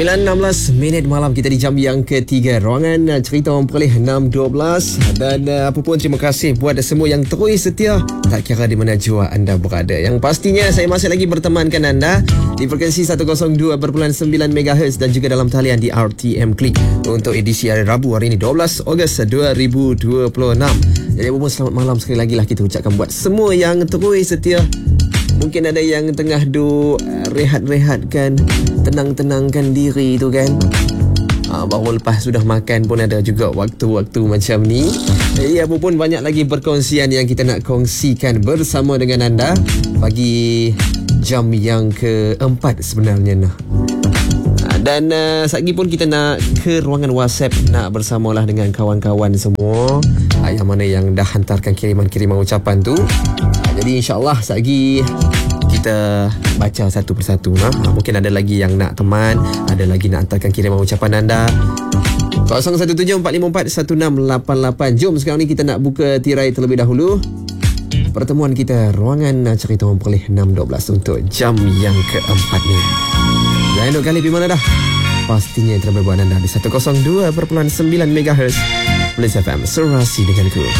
9.16 malam kita di jam yang ketiga. Ruangan cerita orang perlih 6.12. Dan apa pun terima kasih buat semua yang terus setia, tak kira di mana jua anda berada. Yang pastinya saya masih lagi bertemankan anda di frekuensi 102.9 MHz dan juga dalam talian di RTM Klik untuk edisi hari Rabu hari ini 12 Ogos 2026. Jadi apa pun selamat malam sekali lagi lah kita ucapkan buat semua yang terus setia. Mungkin ada yang tengah rehat-rehatkan, tenang-tenangkan diri tu kan. Baru lepas sudah makan pun ada juga waktu-waktu macam ni. Jadi apa pun banyak lagi perkongsian yang kita nak kongsikan bersama dengan anda bagi jam yang keempat sebenarnya nah. Dan sekejap pun kita nak ke ruangan WhatsApp nak bersamalah dengan kawan-kawan semua yang mana yang dah hantarkan kiriman-kiriman ucapan tu. Jadi insyaAllah sekejap kita baca satu persatu nah. Mungkin ada lagi yang nak teman, ada lagi nak hantarkan kiriman ucapan anda. 0174541688. Jom sekarang ni kita nak buka tirai terlebih dahulu pertemuan kita ruangan cerita orang perlih 6.12 untuk jam yang keempat ni. Jangan duk kali pergi mana dah. Pastinya yang terbaik buat anda di 102.9 MHz Plus FM Serasi denganku.